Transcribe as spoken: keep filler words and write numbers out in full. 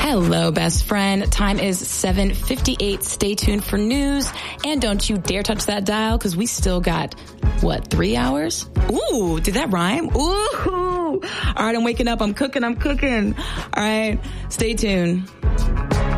Hello, best friend. Time is seven fifty-eight. Stay tuned for news. And don't you dare touch that dial because we still got, what, three hours? Ooh, did that rhyme? Ooh. All right, I'm waking up. I'm cooking. I'm cooking. All right, stay tuned.